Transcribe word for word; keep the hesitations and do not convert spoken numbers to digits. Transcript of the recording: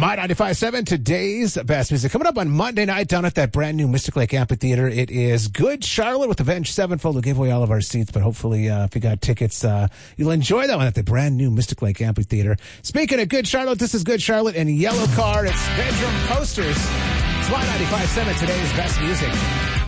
My ninety-five point seven, today's best music. Coming up on Monday night down at that brand new Mystic Lake Amphitheater, it is Good Charlotte with Avenged Sevenfold. We'll give away all of our seats, but hopefully uh, if you got tickets, uh, you'll enjoy that one at the brand new Mystic Lake Amphitheater. Speaking of Good Charlotte, this is Good Charlotte and Yellow Card. It's Bedroom Posters. It's My ninety-five point seven, today's best music.